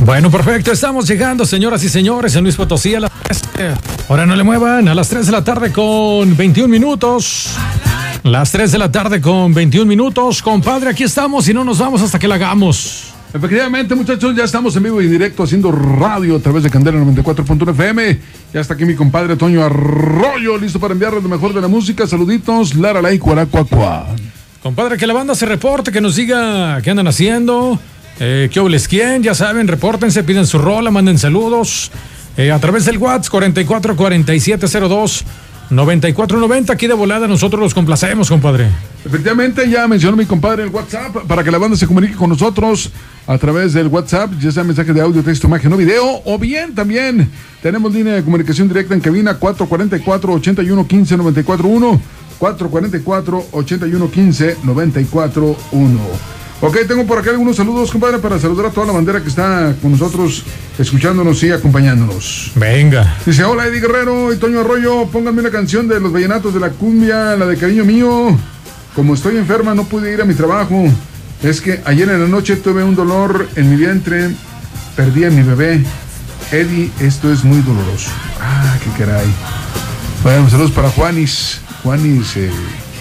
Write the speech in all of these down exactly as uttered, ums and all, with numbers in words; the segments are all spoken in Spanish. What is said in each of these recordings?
Bueno, perfecto, estamos llegando, señoras y señores, en Luis Potosí a las tres. Ahora no le muevan, a las tres de la tarde con veintiún minutos. Las tres de la tarde con veintiún minutos. Compadre, aquí estamos y no nos vamos hasta que la hagamos. Efectivamente, muchachos, ya estamos en vivo y directo haciendo radio a través de Candela noventa y cuatro punto uno F M. Ya está aquí mi compadre Toño Arroyo, listo para enviarles lo mejor de la música. Saluditos, Lara Lai, Cuaracuacua. Compadre, que la banda se reporte, que nos diga qué andan haciendo, eh, qué obles quién, ya saben, repórtense, piden su rola, manden saludos eh, a través del WhatsApp cuarenta y cuatro cuarenta y siete cero dos noventa y cuatro noventa. Aquí de volada nosotros los complacemos, compadre. Efectivamente, ya mencionó mi compadre el WhatsApp para que la banda se comunique con nosotros a través del WhatsApp, ya sea mensaje de audio, texto, imagen o video, o bien también tenemos línea de comunicación directa en cabina cuatro cuatro cuatro, ocho uno uno cinco, nueve cuatro uno, cuatro cuatro cuatro, ocho uno uno cinco, nueve cuatro uno. Ok, tengo por acá algunos saludos, compadre, para saludar a toda la bandera que está con nosotros, escuchándonos y acompañándonos. Venga. Dice, hola Eddie Guerrero y Toño Arroyo, pónganme una canción de los vallenatos de la cumbia, la de Cariño Mío. Como estoy enferma, no pude ir a mi trabajo. Es que ayer en la noche tuve un dolor en mi vientre, perdí a mi bebé. Eddie, esto es muy doloroso. Ah, qué caray. Bueno, saludos para Juanis. Juanis eh,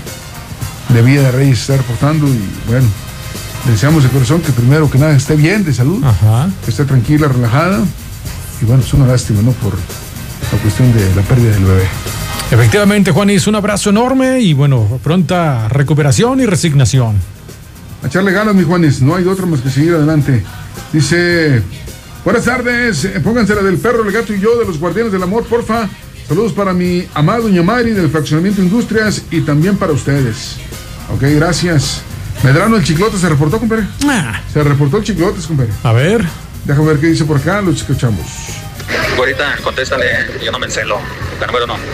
de Villa de Reyes está reportando y bueno, deseamos de corazón que primero que nada esté bien de salud. Ajá. Que esté tranquila, relajada. Y bueno, es una lástima, ¿no? Por la cuestión de la pérdida del bebé. Efectivamente, Juanis, un abrazo enorme y bueno, pronta recuperación y resignación. A echarle ganas, mi Juanis, no hay de otra más que seguir adelante. Dice, buenas tardes, pónganse la del perro, el gato y yo de los Guardianes del Amor, porfa. Saludos para mi amado Doña Mari del Fraccionamiento Industrias y también para ustedes. Ok, gracias. Medrano, el Chiclote se reportó, compadre. Ah. Se reportó el Chiclotes, compadre. A ver. Déjame ver qué dice por acá, lo escuchamos. Güerita, contéstale, yo no me encelo. La número no.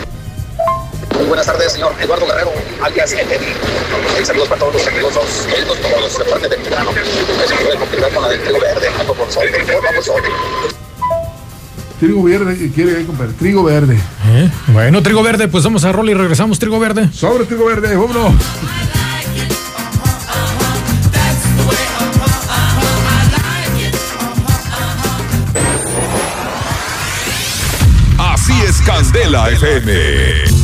Muy buenas tardes, señor Eduardo Guerrero, alias el Eddie. Y saludos para todos los peligrosos, ellos como los de parte de Medrano. Se puede complicar con la del trigo verde, tanto por sol, por sol. Trigo verde, quiere, compadre, trigo verde. ¿Eh? Bueno, trigo verde, pues vamos a rol y regresamos, trigo verde. Sobre trigo verde, vámonos. Así es Candela F M.